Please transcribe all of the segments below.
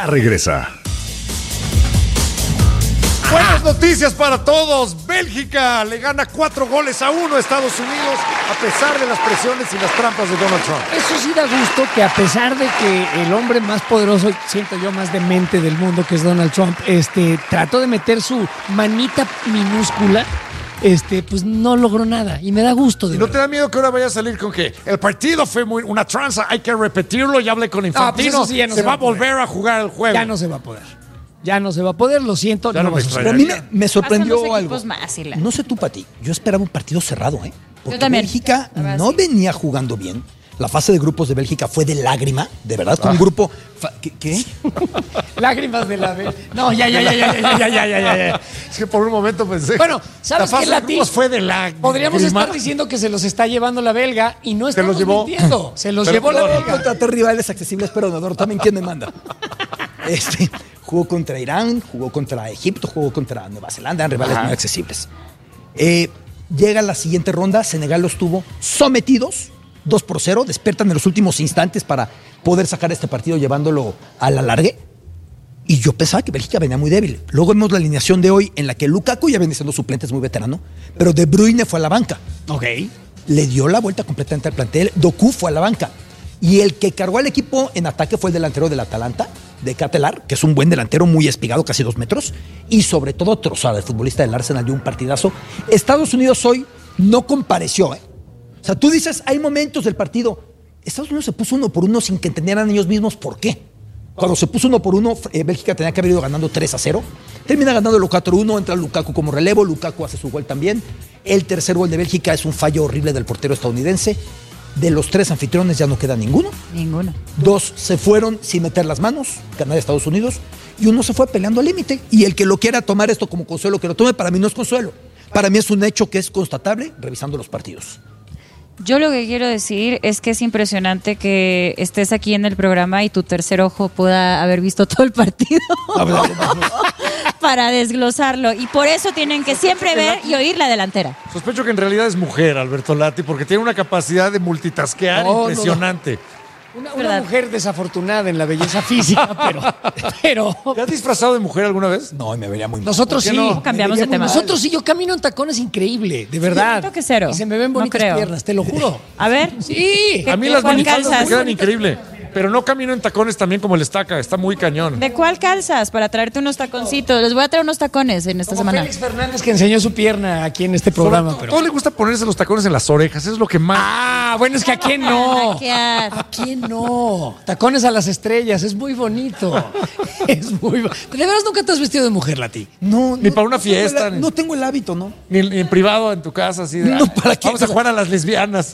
ya regresa. Buenas noticias para todos. Bélgica le gana 4-1 a Estados Unidos a pesar de las presiones y las trampas de Donald Trump. Eso sí da gusto, que a pesar de que el hombre más poderoso, siento yo, más demente del mundo, que es Donald Trump, trató de meter su manita minúscula, pues no logró nada. Y me da gusto. ¿Y no te da miedo que ahora vaya a salir con que el partido fue una tranza, hay que repetirlo? Ya hablé con Infantino, pues sí, ya no se va a volver a jugar el juego. Ya no se va a poder. Ya no se va a poder, lo siento. Ya no me Pero a mí me sorprendió algo. Más, no sé tú, Pati, yo esperaba un partido cerrado, Porque yo también. Bélgica no venía jugando bien. La fase de grupos de Bélgica fue de lágrima, de verdad, con un grupo... ¿Qué? Lágrimas de la vez. No, ya. Es que por un momento pensé... Bueno, ¿sabes qué, Lati? Fue de la... Podríamos estar diciendo que se los está llevando la belga y no estamos los llevó? mintiendo. Se los llevó la belga. Contraté rivales accesibles, pero Nador, también quién me manda. Jugó contra Irán, jugó contra Egipto, jugó contra Nueva Zelanda, rivales muy accesibles. Llega la siguiente ronda, Senegal los tuvo sometidos, 2-0, despiertan en los últimos instantes para poder sacar este partido llevándolo a la largue. Y yo pensaba que Bélgica venía muy débil. Luego vemos la alineación de hoy en la que Lukaku ya viene siendo suplente, es muy veterano, pero De Bruyne fue a la banca. Ok. Le dio la vuelta completamente al plantel, Doku fue a la banca. Y el que cargó al equipo en ataque fue el delantero del Atalanta, de Catelar, que es un buen delantero, muy espigado, casi 2 metros. Y sobre todo Trossard, el futbolista del Arsenal, dio un partidazo. Estados Unidos hoy no compareció, O sea, tú dices, hay momentos del partido. Estados Unidos se puso 1-1 sin que entendieran ellos mismos por qué. Cuando se puso 1-1, Bélgica tenía que haber ido ganando 3-0. Termina ganando el 4-1, entra Lukaku como relevo. Lukaku hace su gol también. El tercer gol de Bélgica es un fallo horrible del portero estadounidense. De los 3 anfitriones ya no queda ninguno. 2 se fueron sin meter las manos, Canadá y Estados Unidos, y uno se fue peleando al límite. Y el que lo quiera tomar esto como consuelo, que lo tome, para mí no es consuelo. Para mí es un hecho que es constatable revisando los partidos. Yo lo que quiero decir es que es impresionante que estés aquí en el programa y tu tercer ojo pueda haber visto todo el partido para desglosarlo. Y por eso tienen que siempre ver y oír la delantera. Sospecho que en realidad es mujer, Alberto Lati, porque tiene una capacidad de multitasquear impresionante. Una mujer desafortunada en la belleza física, pero... ¿Te has disfrazado de mujer alguna vez? No, y me vería muy mal. Nosotros sí. No? Cambiamos de tema. Nosotros sí, yo camino en tacones increíble, de verdad. Yo creo que cero. Y se me ven bonitas piernas, te lo juro. A ver. Sí. A mí las ¿Cuál minifaldas me calzas? quedan increíble. Pero no camino en tacones también como el Estaca, está muy cañón. ¿De cuál calzas? Para traerte unos taconcitos. Les voy a traer unos tacones en esta Como semana. Félix Fernández, que enseñó su pierna aquí en este programa. Todo le gusta ponerse los tacones en las orejas, eso es lo que más... Ah, bueno, es que ¿a quién no? Hackear. ¿A quién no? Tacones a las estrellas, es muy bonito. Es muy bonito. ¿De veras nunca te has vestido de mujer, Lati? No, Ni para una fiesta, ni- No tengo el hábito, ¿no? Ni en privado, en tu casa, así de... No, ¿para qué? Vamos a jugar a las lesbianas.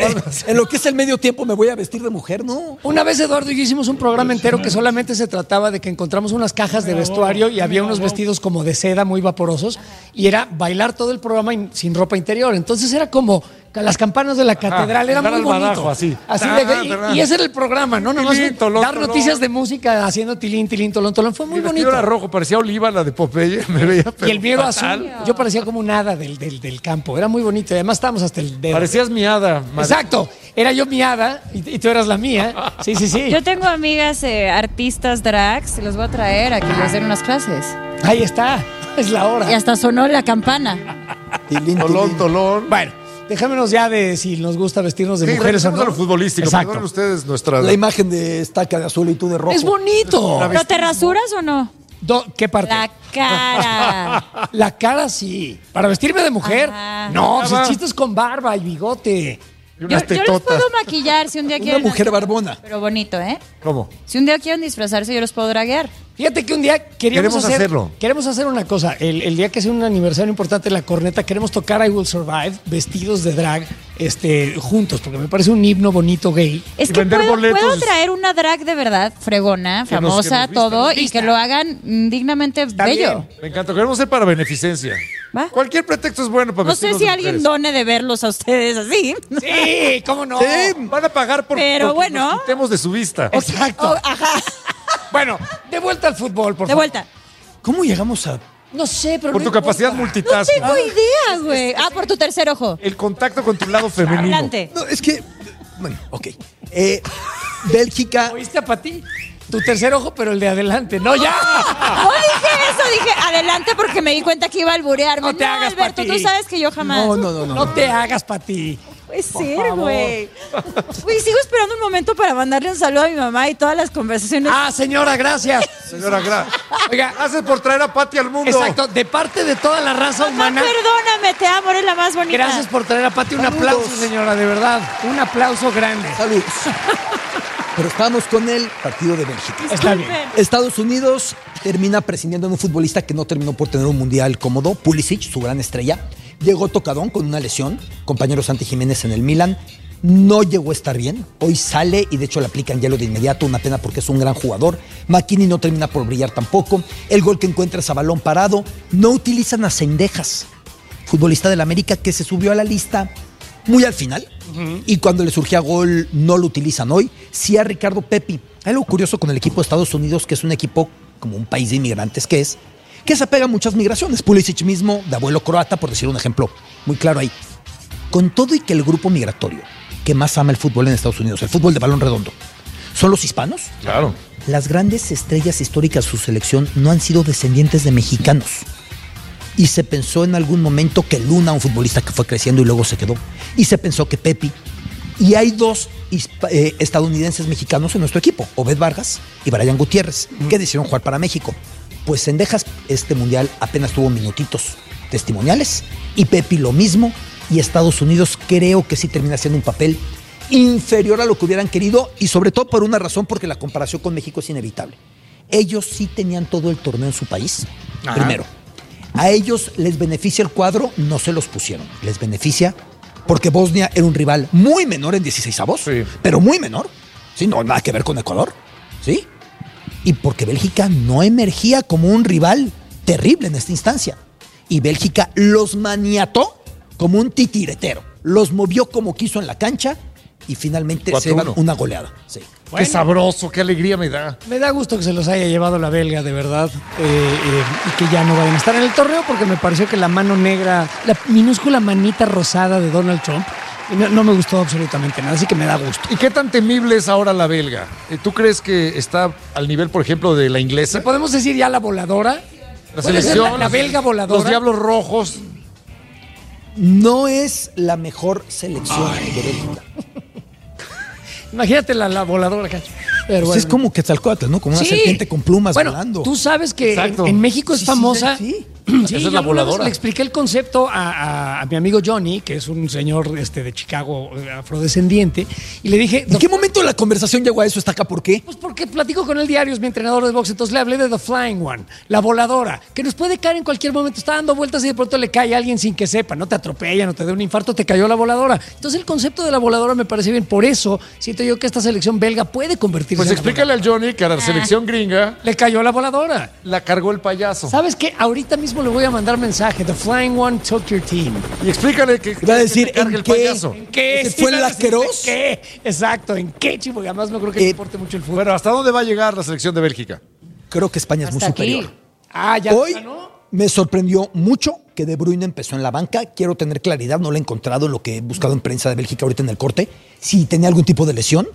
En lo que es el medio tiempo me voy a vestir de mujer, ¿no? Una vez Eduardo y yo hicimos un programa entero que solamente se trataba de que encontramos unas cajas de vestuario y había unos vestidos como de seda muy vaporosos y era bailar todo el programa sin ropa interior. Entonces era como las campanas de la catedral, era dar muy al bonito. badajo, así. Y ese era el programa, ¿no? Nomás Tilín, tolón, dar tolón. noticias de música haciendo tilín, tilín, tolón, tolón. Fue muy Mi vestido bonito. era rojo, parecía Oliva, la de Popeye. Me veía Y el mío era fatal. azul. Yo parecía como un hada del campo. Era muy bonito. Y además estábamos hasta el dedo. Parecías mi hada. madre. Exacto. Era yo mi hada y tú eras la mía. Sí, sí, sí. Yo tengo amigas artistas drags, les voy a traer a que les den unas clases. Ahí está. Es la hora. Y hasta sonó la campana. Tilín, Tolón, tilín. tolón. Bueno, déjamenos ya de si nos gusta vestirnos de Sí, mujeres o regresemos no. a lo futbolístico. Exacto. Perdonen ustedes nuestra... La imagen de Estaca de azul y tú de rojo. Es bonito. ¿Pero te rasuras o no? ¿Qué parte? La cara. La cara sí. Para vestirme de mujer. Ajá. No, pues Ah, el va. chiste es con barba y bigote. Y Yo, unas yo les tetotas. puedo maquillar si un día quieren. mujer barbona. Pero bonito, ¿eh? ¿Cómo? Si un día quieren disfrazarse, yo los puedo draguear. Fíjate que un día Queremos hacerlo. Queremos hacer una cosa. El día que sea un aniversario importante de la corneta, queremos tocar I Will Survive vestidos de drag juntos, porque me parece un himno bonito gay. Es Y que vender puedo boletos. traer una drag de verdad, fregona, Que nos famosa, vista, todo, nos y que lo hagan dignamente bello. bien. Me encanta. Queremos ser para beneficencia. ¿Va? Cualquier pretexto es bueno para No sé vestirnos si de alguien mujeres. done de verlos a ustedes así. Sí, ¿cómo no? Sí, van a pagar por Pero porque bueno. nos quitemos de su vista. Exacto. Oh, ajá. Bueno, de vuelta al fútbol, por De favor. vuelta. ¿Cómo llegamos a...? No sé, pero Por no tu capacidad importa. No multitasking. tengo idea, güey. Ah, por tu tercer ojo. El contacto con tu lado femenino. Adelante. No, es que... Bueno, ok. Bélgica... ¿Oíste a Pati? Tu tercer ojo, pero el de adelante. No, ya. No dije eso, dije adelante porque me di cuenta que iba a alburearme. No te hagas, Alberto, Pati. tú sabes que yo jamás. No te hagas, Pati. Puede ser, güey. Güey, sigo esperando un momento para mandarle un saludo a mi mamá y todas las conversaciones. Ah, señora, gracias. Señora, Oiga, gracias por traer a Pati al mundo. exacto, de parte de toda la raza Mamá, humana. perdóname, te amo, eres la más bonita. Gracias por traer a Pati. Un Saludos. aplauso, señora, de verdad. Un aplauso grande. Saludos. Pero estábamos con el partido de Bélgica. Está bien. Estados Unidos termina prescindiendo de un futbolista que no terminó por tener un mundial cómodo, Pulisic, su gran estrella. Llegó tocadón con una lesión, compañero Santi Jiménez en el Milan. No llegó a estar bien. Hoy sale y de hecho le aplican hielo de inmediato. Una pena porque es un gran jugador. McKinney no termina por brillar tampoco. El gol que encuentra es a balón parado. No utilizan a Cendejas, futbolista del América que se subió a la lista muy al final. Y cuando le surgía gol no lo utilizan hoy. Sí a Ricardo Pepi. Hay algo curioso con el equipo de Estados Unidos, que es un equipo como un país de inmigrantes que se apega a muchas migraciones. Pulisic mismo, de abuelo croata, por decir un ejemplo muy claro ahí. Con todo y que el grupo migratorio que más ama el fútbol en Estados Unidos, el fútbol de balón redondo, son los hispanos. Claro. Las grandes estrellas históricas de su selección no han sido descendientes de mexicanos. Y se pensó en algún momento que Luna, un futbolista que fue creciendo y luego se quedó. Y se pensó que Pepi. Y hay dos estadounidenses mexicanos en nuestro equipo, Obed Vargas y Brian Gutiérrez, que decidieron jugar para México. Pues Cendejas, este mundial apenas tuvo minutitos testimoniales. Y Pepi lo mismo. Y Estados Unidos creo que sí termina siendo un papel inferior a lo que hubieran querido. Y sobre todo por una razón, porque la comparación con México es inevitable. Ellos sí tenían todo el torneo en su país. Ajá. Primero. A ellos les beneficia el cuadro, no se los pusieron. Les beneficia porque Bosnia era un rival muy menor en 16avos, Sí. pero muy menor. Sí, no, nada que ver con Ecuador. ¿Sí? Y porque Bélgica no emergía como un rival terrible en esta instancia. Y Bélgica los maniató como un titiretero. Los movió como quiso en la cancha y finalmente 4-1. se llevan una goleada. Sí. Qué sabroso, qué alegría me da. Me da gusto que se los haya llevado la belga, de verdad, y que ya no vayan a estar en el torneo, porque me pareció que la mano negra, la minúscula manita rosada de Donald Trump, no me gustó absolutamente nada, así que me da gusto. ¿Y qué tan temible es ahora la belga? ¿Tú crees que está al nivel, por ejemplo, de la inglesa? ¿Podemos decir ya la voladora? La ¿Puede ser selección, la belga voladora? Los Diablos Rojos. No es la mejor selección de Bélgica. Imagínate la voladora acá. Pero Pues bueno. es como Quetzalcóatl, ¿no? Como una Sí. serpiente con plumas bueno, volando. Tú sabes que Exacto. en México es Sí, sí, famosa. sí. Sí, Esa es yo la alguna vez voladora. le expliqué el concepto a mi amigo Johnny, que es un señor de Chicago, afrodescendiente, y le dije, ¿En qué momento la conversación llegó a eso? ¿Está acá por qué? pues porque platico con él diario, es mi entrenador de box, entonces le hablé de The Flying One, la voladora, que nos puede caer en cualquier momento, está dando vueltas y de pronto le cae a alguien sin que sepa, no te atropella, no te dé un infarto, te cayó la voladora. Entonces el concepto de la voladora me parece bien, por eso siento yo que esta selección belga puede convertirse Pues en la explícale al Johnny que a la selección gringa voladora. Le cayó la voladora. la cargó el payaso. ¿Sabes qué? Ahorita mismo le voy a mandar mensaje, The Flying One took your team. Y explícale que Va a decir, que te cargue ¿en el qué? payaso. ¿En qué? ¿Ese fue el Claro que sí, Laqueros? ¿en qué? Exacto, ¿en qué, chico? Y además no creo que le importe mucho el fútbol. Bueno, ¿hasta dónde va a llegar la selección de Bélgica? Creo que España es muy Hasta aquí. superior. Ah, ya Hoy ganó. me sorprendió mucho que De Bruyne empezó en la banca. Quiero tener claridad, no lo he encontrado en lo que he buscado en prensa de Bélgica ahorita en el corte. Si tenía algún tipo de lesión.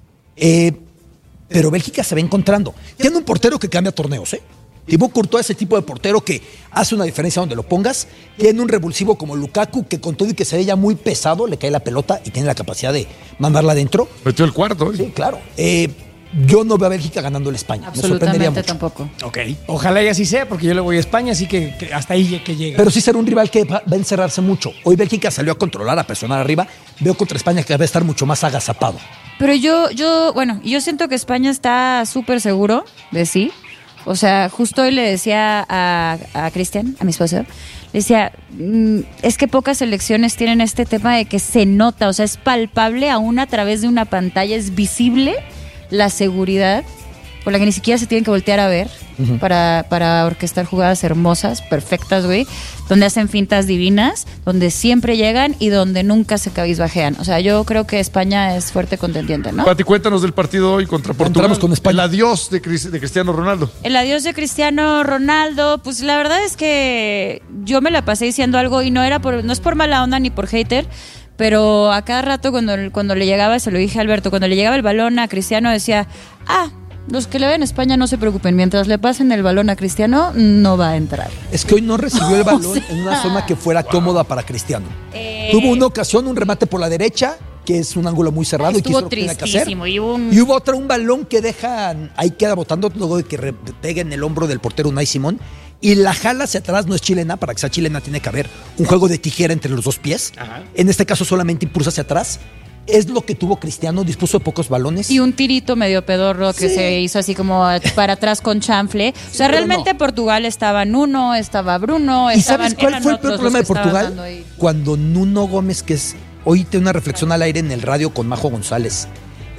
Pero Bélgica se va encontrando. Tiene un portero que cambia torneos, ¿eh? Thibaut Courtois es ese tipo de portero que hace una diferencia donde lo pongas. Tiene un revulsivo como Lukaku, que con todo y que se ve ya muy pesado, le cae la pelota y tiene la capacidad de mandarla adentro. Metió el cuarto. Sí, claro. Yo no veo a Bélgica ganando la España. Me sorprendería Absolutamente mucho. tampoco. Ok. Ojalá y así sea, porque yo le voy a España, así que hasta ahí que llega. Pero sí será un rival que va a encerrarse mucho. Hoy Bélgica salió a controlar, a presionar arriba. Veo contra España que va a estar mucho más agazapado. Pero bueno, yo siento que España está súper seguro de sí. O sea, justo hoy le decía a Cristian, a mi esposo, le decía, es que pocas selecciones tienen este tema de que se nota, o sea, es palpable aún a través de una pantalla, es visible la seguridad por la que ni siquiera se tienen que voltear a ver para orquestar jugadas hermosas, perfectas, güey, donde hacen fintas divinas, donde siempre llegan y donde nunca se cabizbajean. O sea, yo creo que España es fuerte contendiente, ¿no? Pati, cuéntanos del partido hoy contra Portugal. Entramos con España. El adiós de Cristiano Ronaldo. El adiós de Cristiano Ronaldo, pues la verdad es que yo me la pasé diciendo algo y no es por mala onda ni por hater, pero a cada rato cuando le llegaba, se lo dije a Alberto, cuando le llegaba el balón a Cristiano decía, Los que le ven a España no se preocupen. Mientras le pasen el balón a Cristiano, no va a entrar. Es que hoy no recibió el balón en una zona que fuera cómoda para Cristiano. Tuvo una ocasión, un remate por la derecha, que es un ángulo muy cerrado y que hizo lo que tenía que hacer. Tristísimo. Y hubo otra, un balón que dejan, ahí queda botando luego de que pegue en el hombro del portero Unai Simón y la jala hacia atrás. No es chilena, para que sea chilena tiene que haber un juego de tijera entre los dos pies. Ajá. En este caso solamente impulsa hacia atrás. Es lo que tuvo Cristiano, dispuso de pocos balones. Y un tirito medio pedorro que se hizo así como para atrás con chanfle. O sea, realmente Portugal estaba Nuno, estaba Bruno. ¿Y sabes cuál fue el peor problema de Portugal? Cuando Nuno Gómez, que es... Hoy tengo una reflexión al aire en el radio con Majo González.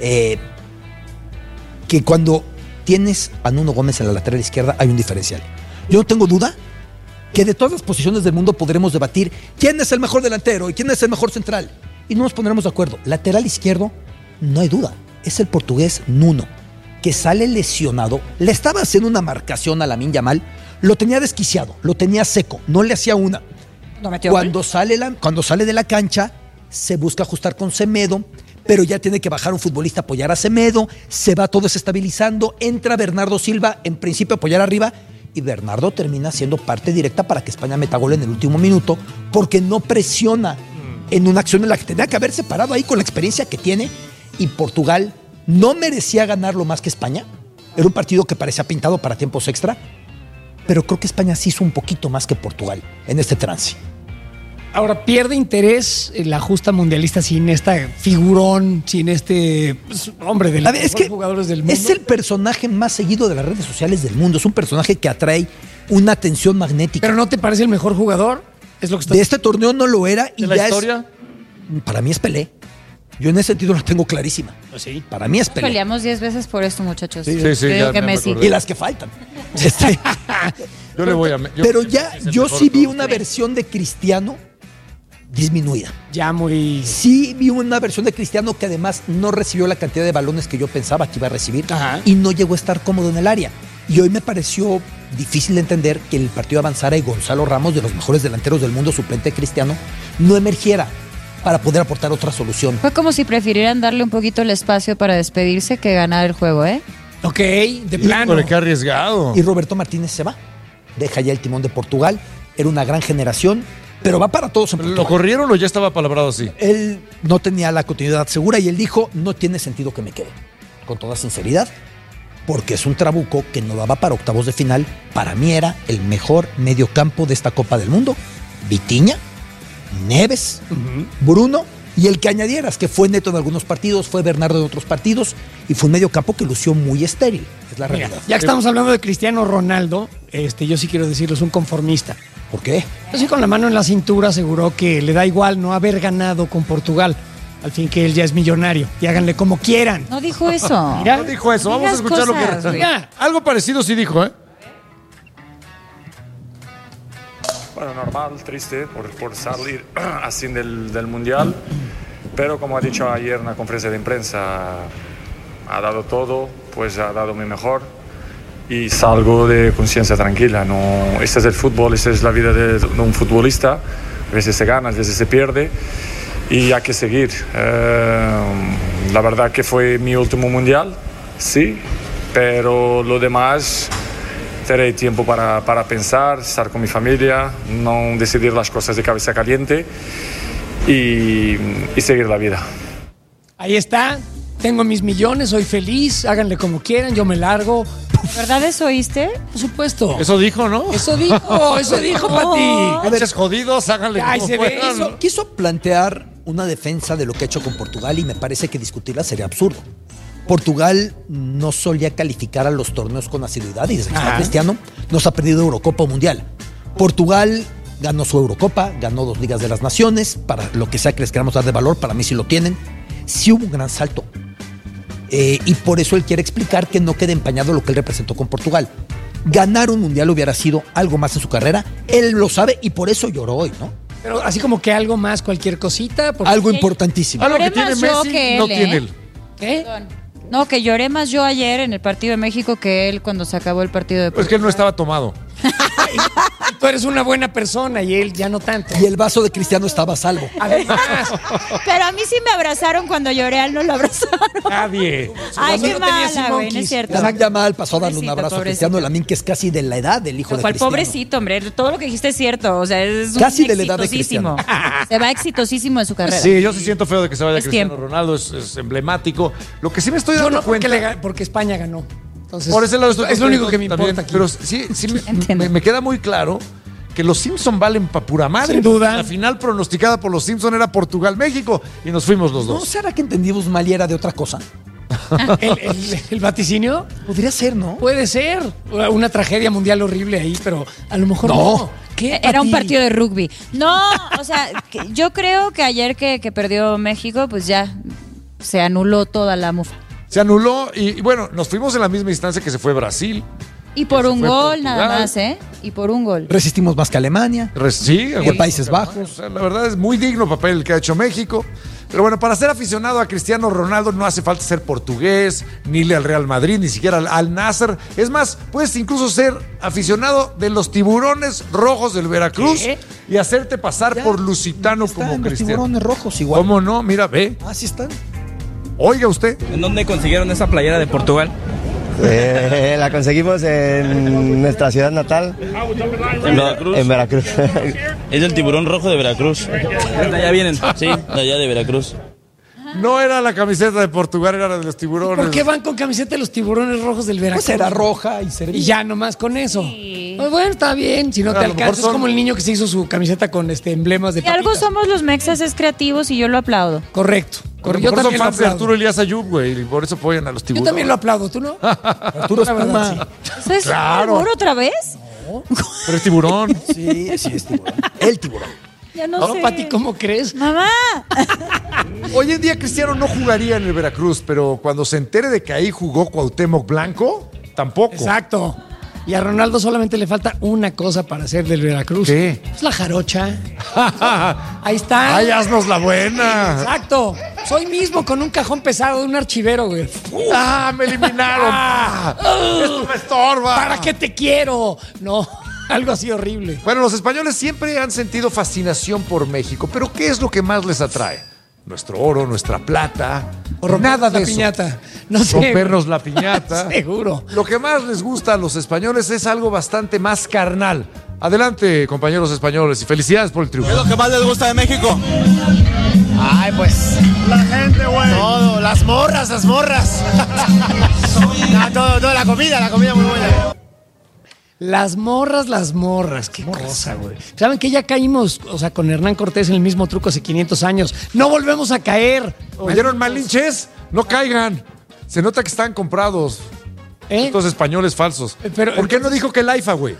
Que cuando tienes a Nuno Gómez en la lateral izquierda hay un diferencial. Yo no tengo duda que de todas las posiciones del mundo podremos debatir quién es el mejor delantero y quién es el mejor central. Y no nos pondremos de acuerdo. Lateral izquierdo, no hay duda. Es el portugués Nuno, que sale lesionado. Le estaba haciendo una marcación a Lamine Yamal. Lo tenía desquiciado, lo tenía seco. No le hacía una. Cuando sale de la cancha, se busca ajustar con Semedo, pero ya tiene que bajar un futbolista a apoyar a Semedo. Se va todo desestabilizando. Entra Bernardo Silva, en principio a apoyar arriba. Y Bernardo termina siendo parte directa para que España meta gol en el último minuto, porque no presiona en una acción en la que tenía que haberse parado ahí con la experiencia que tiene. Y Portugal no merecía ganarlo más que España. Era un partido que parecía pintado para tiempos extra, pero creo que España sí hizo un poquito más que Portugal en este trance. Ahora, pierde interés la justa mundialista sin esta figurón, sin este hombre de los mejores jugadores del mundo. Es el personaje más seguido de las redes sociales del mundo. Es un personaje que atrae una atención magnética. ¿Pero no te parece el mejor jugador? Es lo que de este torneo no lo era. ¿De la historia? Para mí es Pelé. Yo en ese sentido la tengo clarísima. Sí. Para mí es Pelé. Peleamos 10 veces por esto, muchachos. Sí, Creo que Messi. Y las que faltan. Yo le voy a... Pero yo sí vi una versión de Cristiano disminuida. Ya muy... Sí vi una versión de Cristiano que además no recibió la cantidad de balones que yo pensaba que iba a recibir. Ajá. Y no llegó a estar cómodo en el área. Y hoy me pareció difícil de entender que el partido avanzara y Gonzalo Ramos, de los mejores delanteros del mundo, suplente de Cristiano, no emergiera para poder aportar otra solución. Fue como si prefirieran darle un poquito el espacio para despedirse que ganar el juego, ¿eh? Ok, de plano. Qué arriesgado. Y Roberto Martínez se va. Deja ya el timón de Portugal. Era una gran generación, pero va para todos en Portugal. ¿Lo corrieron o ya estaba palabrado así? Él no tenía la continuidad segura y él dijo, no tiene sentido que me quede. Con toda sinceridad, porque es un trabuco que no daba para octavos de final. Para mí era el mejor mediocampo de esta Copa del Mundo. Vitinha, Neves, Bruno y el que añadieras, que fue Neto en algunos partidos, fue Bernardo en otros partidos y fue un mediocampo que lució muy estéril. Es la realidad. Ya que estamos hablando de Cristiano Ronaldo, yo sí quiero decirlo, es un conformista. ¿Por qué? Yo sí, con la mano en la cintura aseguró que le da igual no haber ganado con Portugal. Al fin que él ya es millonario. Y háganle como quieran. No dijo eso. Mira. No dijo eso. Vamos a escuchar cosas, lo que... Algo parecido sí dijo, ¿eh? Bueno, normal, triste por salir así del Mundial. Pero como ha dicho ayer en la conferencia de prensa, ha dado todo, pues ha dado mi mejor. Y salgo de conciencia tranquila. No, este es el fútbol, esta es la vida de un futbolista. A veces se gana, a veces se pierde. Y hay que seguir. La verdad que fue mi último mundial, sí, pero lo demás tendré tiempo para pensar, estar con mi familia, no decidir las cosas de cabeza caliente y seguir la vida. Ahí está, tengo mis millones, soy feliz, háganle como quieran, yo me largo. ¿Verdad eso oíste? Por supuesto. Eso dijo, ¿no? Eso dijo, Pati. A ver, jodidos, háganle Ay, como se ve puedan. eso. Quiso plantear una defensa de lo que ha hecho con Portugal y me parece que discutirla sería absurdo. Portugal no solía calificar a los torneos con asiduidad y desde que está Cristiano nos ha perdido Eurocopa o Mundial. Portugal ganó su Eurocopa, ganó 2 Ligas de las Naciones, para lo que sea que les queramos dar de valor, para mí sí lo tienen. Sí hubo un gran salto. Y por eso él quiere explicar que no quede empañado lo que él representó con Portugal. Ganar un Mundial hubiera sido algo más en su carrera. Él lo sabe y por eso lloró hoy, ¿no? Pero así como que algo más, cualquier cosita. Algo importantísimo. Algo que Lloré tiene más yo Messi, que él, no tiene él. ¿Eh? No, que lloré más yo ayer en el partido de México que él cuando se acabó el partido de Pues que él no estaba tomado. Tú eres una buena persona y él ya no tanto. Y el vaso de Cristiano estaba a salvo. Además, Pero a mí sí me abrazaron cuando lloré, a él no lo abrazaron. Nadie. Ay, qué no tenía mala, Sea güey, no es Monkeys. cierto. Isaac Yamal pasó a darle un Pobrecito, abrazo a pobrecito. Cristiano Lamín, que es casi de la edad del hijo de ¿Cuál Cristiano. pobrecito, hombre? Todo lo que dijiste es cierto. O sea, es un Casi de la edad de exitosísimo. Se va exitosísimo en su carrera. Sí, yo sí siento feo de que se vaya Es Cristiano tiempo. Ronaldo, es emblemático. Lo que sí me estoy yo dando no, porque, cuenta... porque España ganó. Entonces, Por ese lado estoy es lo único contento que me importa también, aquí. Pero sí Entiendo. me queda muy claro que los Simpson valen pa' pura madre. Sin duda. La final pronosticada por los Simpson era Portugal-México y nos fuimos los ¿No dos. será que entendimos mal y era de otra cosa? ¿El vaticinio? Podría ser, ¿no? Puede ser. Una tragedia mundial horrible ahí, pero a lo mejor no. ¿Qué, Era un Pati? partido de rugby. No, o sea, yo creo que ayer que perdió México, pues ya se anuló toda la mufa. Se anuló y bueno, nos fuimos en la misma instancia que se fue Brasil. Y por Se un fue gol Portugal. nada más, ¿eh? Y por un gol. Resistimos más que Alemania. Sí, Y Países Bajos. O sea, la verdad es muy digno papel el que ha hecho México. Pero bueno, para ser aficionado a Cristiano Ronaldo no hace falta ser portugués, ni irle al Real Madrid, ni siquiera al Nasser. Es más, puedes incluso ser aficionado de los Tiburones Rojos del Veracruz ¿Qué? y hacerte pasar Ya, por lusitano Están como los Cristiano. tiburones rojos igual. ¿Cómo no? Mira, ve. Así están. Oiga usted. ¿En dónde consiguieron esa playera de Portugal? La conseguimos en nuestra ciudad natal, ¿En Veracruz? en Veracruz. Es del tiburón rojo de Veracruz. ¿De allá vienen? Sí, de allá de Veracruz. No era la camiseta de Portugal, era la de los tiburones. ¿Por qué van con camiseta de los Tiburones Rojos del Veracruz? Pues era roja y servía. Y ya nomás con eso. Pues bueno, está bien. Si no Pero te a lo mejor alcanza, es son- como el niño que se hizo su camiseta con emblemas de Y algo papitas. somos los mexas es creativos y yo lo aplaudo. Correcto. A lo Yo mejor son también lo fans de aplaudo. Arturo Elías Ayub, güey, y por eso apoyan a los Yo tiburones. también lo aplaudo, ¿tú no? Arturo La verdad, Espuma. ¿Eso es Claro. albur otra vez? Pero es tiburón. Sí, sí, es tiburón. El tiburón. Ya no, No, sé. Pati, ¿cómo crees? Mamá. Hoy en día Cristiano no jugaría en el Veracruz, pero cuando se entere de que ahí jugó Cuauhtémoc Blanco, tampoco. Exacto. Y a Ronaldo solamente le falta una cosa para ser del Veracruz. ¿Qué? Es la jarocha. Ahí está. ¡Ay, haznos la buena! Exacto. Soy mismo con un cajón pesado de un archivero, güey. ¡Ah, me eliminaron! ¡Esto me estorba! ¿Para qué te quiero? No, algo así horrible. Bueno, los españoles siempre han sentido fascinación por México, pero ¿qué es lo que más les atrae? Nuestro oro, nuestra plata. Nada de la eso. piñata. No sé. Rompernos la piñata. Seguro. Lo que más les gusta a los españoles es algo bastante más carnal. Adelante, compañeros españoles, y felicidades por el triunfo. ¿Qué es lo que más les gusta de México? Ay, pues. La gente, güey. Todo, las morras. No, todo, la comida muy buena. Las morras. Qué cosa, güey. ¿Saben que ya caímos, o sea, con Hernán Cortés en el mismo truco hace 500 años? No volvemos a caer. ¿Oyeron, malinches? No caigan. Se nota que están comprados. ¿Eh? Estos españoles falsos. Pero- ¿Por qué no dijo que el AIFA, güey?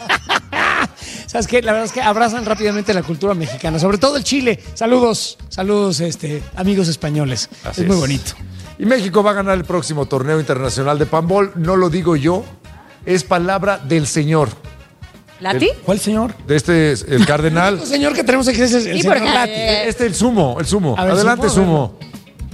¿Sabes qué? La verdad es que abrazan rápidamente la cultura mexicana, sobre todo el Chile. Saludos, amigos españoles. Así es muy es. bonito. Y México va a ganar el próximo torneo internacional de panbol. No lo digo yo, es palabra del señor. ¿Lati? ¿Cuál señor? De este, el cardenal. El señor que tenemos aquí es el Sí, señor porque- Lati. El sumo. A ver, Adelante, sumo, sumo.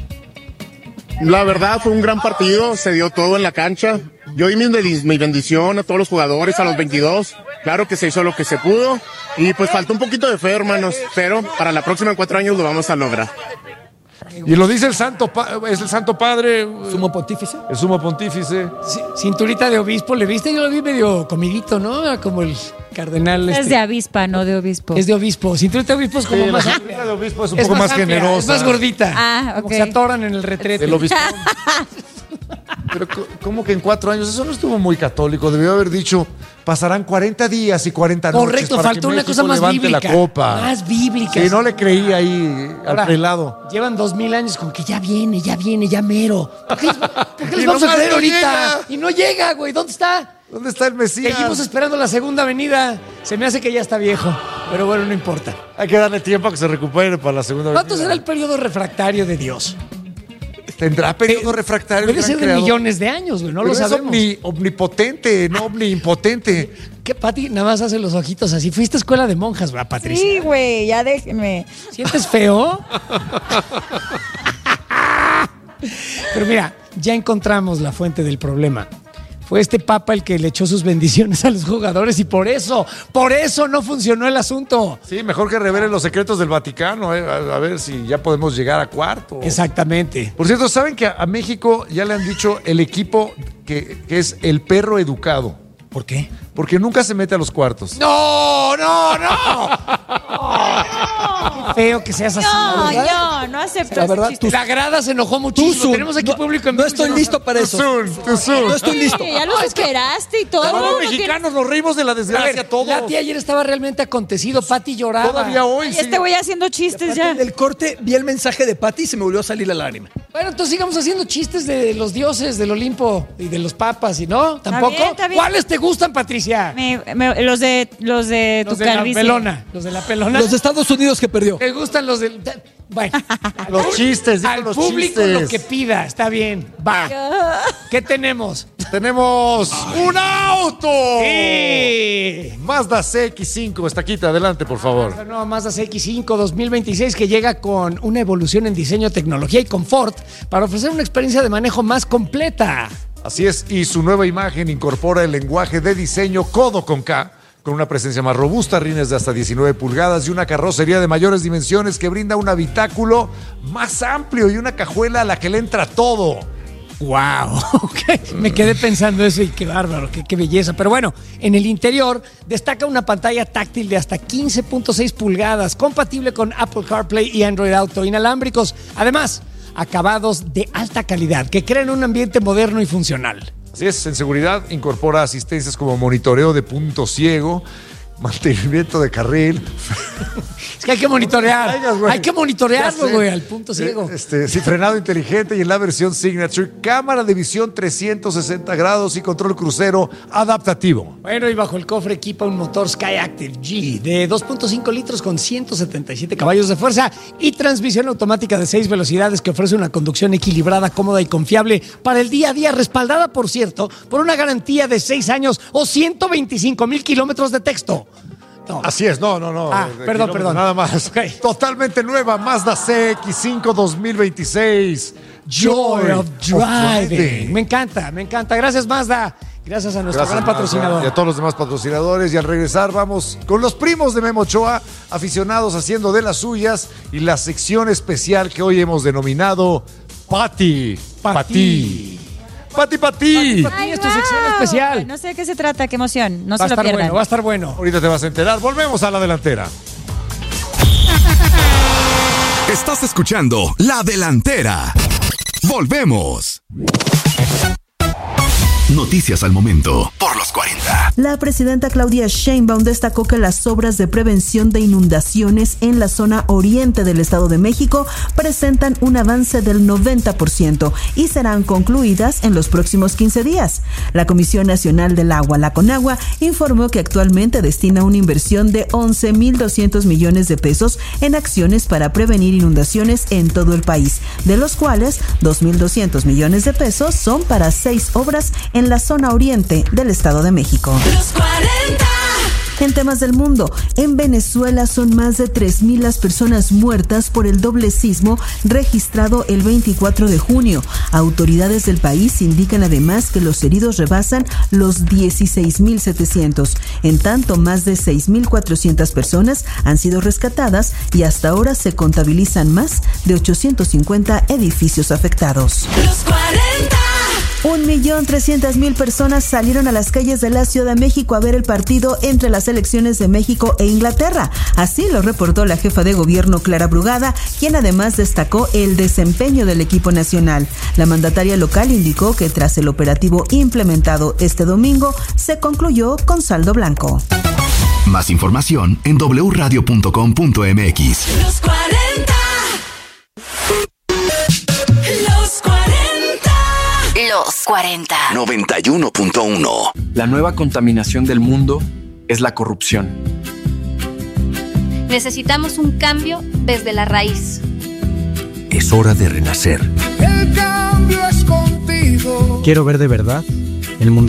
La verdad fue un gran partido, se dio todo en la cancha. Yo di mi bendición a todos los jugadores, a los 22. Claro que se hizo lo que se pudo y pues faltó un poquito de fe, hermanos, pero para la próxima en 4 años lo vamos a lograr. Y lo dice es el Santo Padre, ¿Sumo pontífice? el sumo pontífice. Cinturita de obispo, ¿le viste? Yo lo vi medio comidito, ¿no? Era como el cardenal. Es de avispa, no de obispo. Es de obispo. Cinturita de obispo es como Sí, más la amplia. cinturita de obispo es un Es poco más amplia, generosa. Es más gordita. Ah, Como ok. que se atoran en el retrete. El obispo. Pero ¿cómo que en 4 años? Eso no estuvo muy católico. Debió haber dicho, pasarán 40 días y 40 noches. Correcto, para faltó que una México cosa más levante bíblica. la copa. Más bíblica. Sí, no le creí ahí Ahora, al prelado. Llevan 2000 años con que ya viene, ya mero. ¿Por qué Y les vamos a nomás creer no ahorita? llega. Y no llega, güey. ¿Dónde está? ¿Dónde está el Mesías? Seguimos esperando la segunda venida. Se me hace que ya está viejo. Pero bueno, no importa. Hay que darle tiempo a que se recupere para la segunda ¿Cuánto venida. será el periodo refractario de Dios? ¿Tendrá periodo refractario? Debe el gran ser de creador? millones de años, güey. No Pero lo es sabemos. omnipotente, no omniimpotente. ¿Qué, Pati? Nada más hace los ojitos así. Fuiste a escuela de monjas, ¿verdad, Patricia? Sí, güey, ya déjenme. ¿Sientes feo? Pero mira, ya encontramos la fuente del problema. Fue este papa el que le echó sus bendiciones a los jugadores y por eso no funcionó el asunto. Sí, mejor que revelen los secretos del Vaticano, a ver si ya podemos llegar a cuarto. Exactamente. Por cierto, ¿saben que a México ya le han dicho el equipo que es el perro educado? ¿Por qué? Porque nunca se mete a los cuartos. ¡No! Qué feo que seas así. No acepto La ese verdad, chiste. La grada se enojó muchísimo. Tenemos aquí público en No vivo. estoy listo para eso. No estoy listo. Ya los esperaste y todo. Todos no los mexicanos nos reímos de la A desgracia, ver, todos. Lati ayer estaba realmente acontecido. Pati lloraba. Todavía hoy. Y sí. este güey haciendo chistes ya. Del corte vi el mensaje de Pati y se me volvió a salir la lágrima. Bueno, entonces sigamos haciendo chistes de los dioses del Olimpo y de los papas, ¿y no? ¿Tampoco? Está bien. ¿Cuáles te gustan, Patricia? Los de tu Los de la calvicie. pelona. Los de la pelona. Los de Estados Unidos que perdió. ¿Te gustan los del...? Bueno. Los chistes, digo, Al los público chistes. lo que pida, está bien. Va. ¿Qué tenemos? Tenemos un auto. Sí. Mazda CX-5, Estaquita, adelante, por favor. La nueva Mazda CX-5 2026 que llega con una evolución en diseño, tecnología y confort para ofrecer una experiencia de manejo más completa. Así es, y su nueva imagen incorpora el lenguaje de diseño codo con K, con una presencia más robusta, rines de hasta 19 pulgadas y una carrocería de mayores dimensiones que brinda un habitáculo más amplio y una cajuela a la que le entra todo. ¡Wow! Okay. Me quedé pensando eso y qué bárbaro, qué belleza. Pero bueno, en el interior destaca una pantalla táctil de hasta 15.6 pulgadas, compatible con Apple CarPlay y Android Auto, inalámbricos. Además, acabados de alta calidad que crean un ambiente moderno y funcional. Así es, en seguridad incorpora asistencias como monitoreo de punto ciego, mantenimiento de carril. Es que hay que monitorear. Traigas, güey. Hay que monitorearlo, Ya sé. güey, al punto ciego. Sí, frenado inteligente y en la versión Signature, cámara de visión 360 grados y control crucero adaptativo. Bueno, y bajo el cofre equipa un motor Skyactiv G de 2.5 litros con 177 caballos de fuerza y transmisión automática de 6 velocidades que ofrece una conducción equilibrada, cómoda y confiable para el día a día, respaldada, por cierto, por una garantía de 6 años o 125,000 kilómetros de texto. No. Así es, no. Perdón. Nada más. Okay. Totalmente nueva Mazda CX-5 2026. Joy of Driving. Me encanta. Gracias, Mazda. Gracias a nuestro gran patrocinador. Y a todos los demás patrocinadores. Y al regresar vamos con los primos de Memo Ochoa, aficionados haciendo de las suyas y la sección especial que hoy hemos denominado Pati. Pati, Ay, es tu sección wow. especial. No sé de qué se trata, qué emoción. No Va a se lo estar pierdan. bueno, va a estar bueno. Ahorita te vas a enterar. Volvemos a la delantera. Estás escuchando La Delantera. Volvemos. Noticias al momento por los 40. La presidenta Claudia Sheinbaum destacó que las obras de prevención de inundaciones en la zona oriente del Estado de México presentan un avance del 90% y serán concluidas en los próximos 15 días. La Comisión Nacional del Agua, la CONAGUA, informó que actualmente destina una inversión de 11,200 millones de pesos en acciones para prevenir inundaciones en todo el país, de los cuales 2,200 millones de pesos son para 6 obras en la zona oriente del Estado de México. Los 40. En temas del mundo, en Venezuela son más de 3,000 las personas muertas por el doble sismo registrado el 24 de junio. Autoridades del país indican además que los heridos rebasan los 16,700. En tanto, más de 6,400 personas han sido rescatadas y hasta ahora se contabilizan más de 850 edificios afectados. Los 40. 1,300,000 personas salieron a las calles de la Ciudad de México a ver el partido entre las selecciones de México e Inglaterra. Así lo reportó la jefa de gobierno Clara Brugada, quien además destacó el desempeño del equipo nacional. La mandataria local indicó que tras el operativo implementado este domingo, se concluyó con saldo blanco. Más información en wradio.com.mx. Los 40. Los 40. Los 40. 91.1. La nueva contaminación del mundo es la corrupción. Necesitamos un cambio desde la raíz. Es hora de renacer. El cambio es contigo. Quiero ver de verdad el mundo